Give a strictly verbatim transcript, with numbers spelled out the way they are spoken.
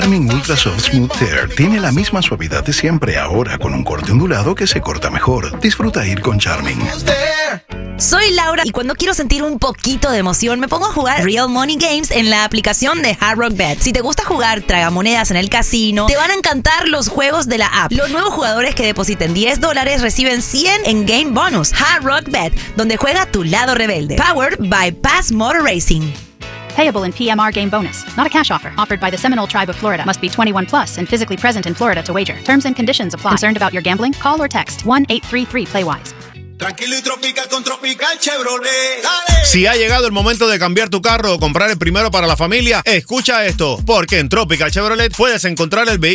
Charmin Ultra Soft Smooth Tear tiene la misma suavidad de siempre, ahora con un corte ondulado que se corta mejor. Disfruta ir con Charmin. Soy Laura y cuando quiero sentir un poquito de emoción me pongo a jugar Real Money Games en la aplicación de Hard Rock Bet. Si te gusta jugar tragamonedas en el casino, te van a encantar los juegos de la app. Los nuevos jugadores que depositen diez dólares reciben cien en Game Bonus. Hard Rock Bet, donde juega tu lado rebelde. Powered by Pass Motor Racing. Payable in P M R Game Bonus. Not a cash offer. Offered by the Seminole Tribe of Florida. Must be twenty-one plus and physically present in Florida to wager. Terms and conditions apply. Concerned about your gambling? Call or text one eight three three play wise. Tranquilo y tropical con Tropical Chevrolet. ¡Dale! Si ha llegado el momento de cambiar tu carro o comprar el primero para la familia, escucha esto, porque en Tropical Chevrolet puedes encontrar el vehículo